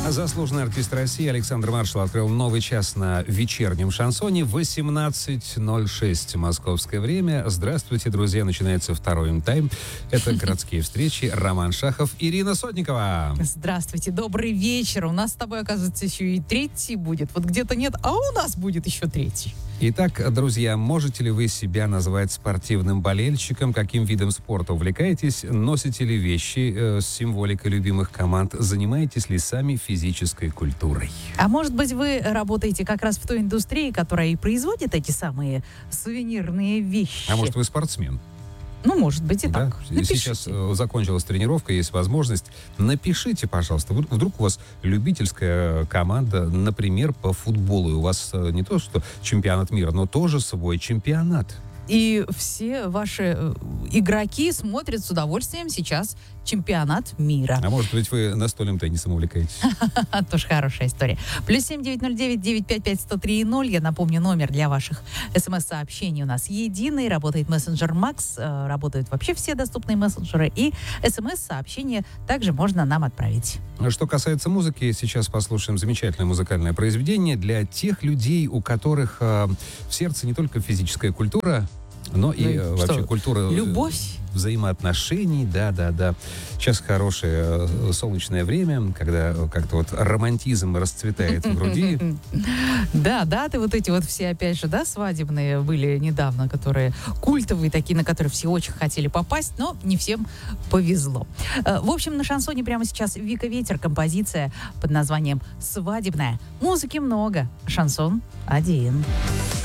Заслуженный артист России Александр Маршал открыл новый час на вечернем шансоне. 18:06 московское время. Здравствуйте, друзья. Начинается второй им-тайм. Это городские встречи. Роман Шахов, Ирина Сотникова. Здравствуйте, добрый вечер. У нас с тобой, оказывается, еще и третий будет. Вот где-то нет, а у нас будет еще третий. Итак, друзья, можете ли вы себя назвать спортивным болельщиком? Каким видом спорта увлекаетесь? Носите ли вещи с символикой любимых команд? Занимаетесь ли сами физической культурой? А может быть, вы работаете как раз в той индустрии, которая и производит эти самые сувенирные вещи? А может, вы спортсмен? Ну, может быть, и Да? так. Напишите. Сейчас закончилась тренировка, есть возможность. Напишите, пожалуйста, вдруг у вас любительская команда, например, по футболу. И у вас не то, что чемпионат мира, но тоже свой чемпионат. И все ваши игроки смотрят с удовольствием сейчас чемпионат мира. А может быть, вы настольным теннисом увлекаетесь? Тоже хорошая история. +7 909 955 103 0. Я напомню, номер для ваших смс-сообщений у нас единый. Работает мессенджер Макс. Работают вообще все доступные мессенджеры. И смс-сообщения также можно нам отправить. Что касается музыки, сейчас послушаем замечательное музыкальное произведение для тех людей, у которых в сердце не только физическая культура, но и вообще культура любовь, взаимоотношений, да. Сейчас хорошее солнечное время, когда как-то вот романтизм расцветает в груди. Да, ты вот эти вот все, опять же, да, свадебные были недавно, которые культовые такие, на которые все очень хотели попасть, но не всем повезло. В общем, на шансоне прямо сейчас Вика Ветер, композиция под названием «Свадебная». Музыки много, шансон один.